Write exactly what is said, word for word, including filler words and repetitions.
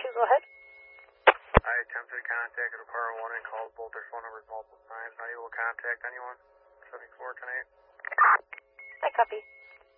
two, go ahead. I attempted contact at a car one and called both their phone numbers multiple times. Not able to contact anyone. seventy-four tonight. I copy.